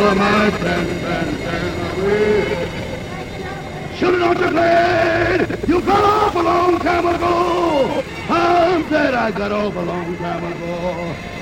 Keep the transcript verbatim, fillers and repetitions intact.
over my friend and ran away. Shoulda not you played, you got off a long time ago. I'm dead, I got off a long time ago.